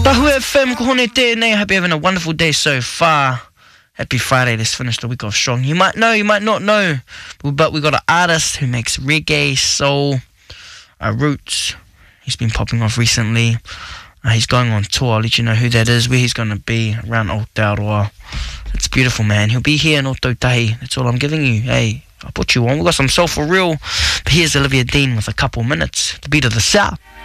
Tahu FM, ko hone tēnei. I hope you're having a wonderful day so far. Happy Friday, let's finish the week off strong. You might know, you might not know, but we got an artist who makes reggae, soul, roots. He's been popping off recently. He's going on tour. I'll let you know who that is, where he's going to be around Aotearoa. It's beautiful, man. He'll be here in Otautahi. That's all I'm giving you. Hey, I'll put you on. We've got some soul for real. But here's Olivia Dean with a couple minutes. The beat of the South.